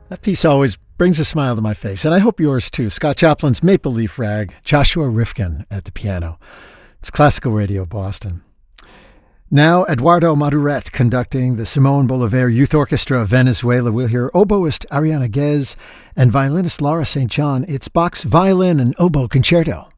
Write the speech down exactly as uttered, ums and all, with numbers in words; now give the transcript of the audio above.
That piece always brings a smile to my face, and I hope yours too. Scott Joplin's Maple Leaf Rag, Joshua Rifkin at the piano. It's Classical Radio Boston. Now, Eduardo Maduret conducting the Simón Bolívar Youth Orchestra of Venezuela. We'll hear oboist Ariana Guez and violinist Laura Saint John. It's Bach's Violin and Oboe Concerto.